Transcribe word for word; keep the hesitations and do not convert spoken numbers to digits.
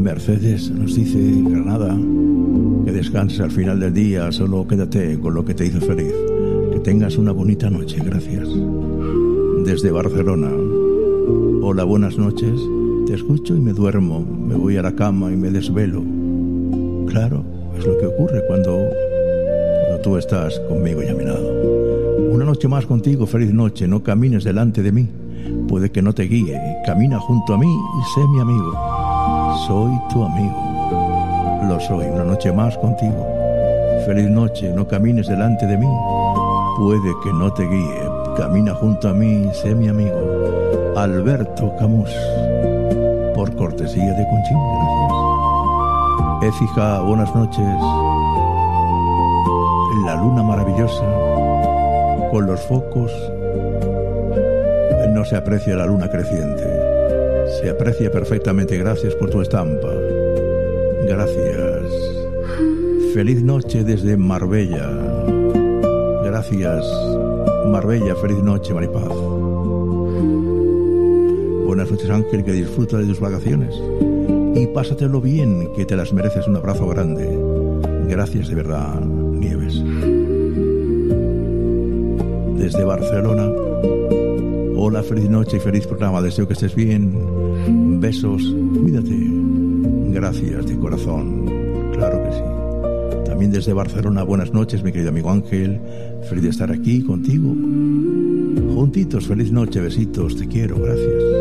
Mercedes nos dice, Granada, que descanses al final del día, solo quédate con lo que te hizo feliz. Que tengas una bonita noche, gracias. Desde Barcelona, hola, buenas noches, te escucho y me duermo, me voy a la cama y me desvelo. Claro, es lo que ocurre cuando, cuando tú estás conmigo y a mi lado. Una noche más contigo, feliz noche, no camines delante de mí, puede que no te guíe, camina junto a mí y sé mi amigo. Soy tu amigo, lo soy, una noche más contigo. Feliz noche, no camines delante de mí, puede que no te guíe, camina junto a mí, sé mi amigo. Alberto Camus, por cortesía de Conchín, gracias. Écija, buenas noches. La luna maravillosa, con los focos, no se aprecia la luna creciente. Se aprecia perfectamente, gracias por tu estampa. Gracias. Feliz noche desde Marbella. Gracias, Marbella, feliz noche, Maripaz. Buenas noches, Ángel, que disfruta de tus vacaciones. Y pásatelo bien, que te las mereces, un abrazo grande. Gracias de verdad, Nieves. Desde Barcelona, hola, feliz noche y feliz programa, deseo que estés bien. Besos, cuídate. Gracias de corazón, claro que sí. También desde Barcelona, buenas noches, mi querido amigo Ángel. Feliz de estar aquí contigo. Juntitos, feliz noche, besitos, te quiero, gracias.